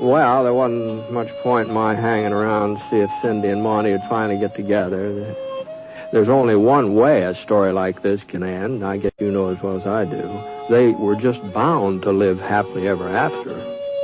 Well, there wasn't much point in my hanging around to see if Cindy and Monty would finally get together. There's only one way a story like this can end. I guess you know as well as I do. They were just bound to live happily ever after.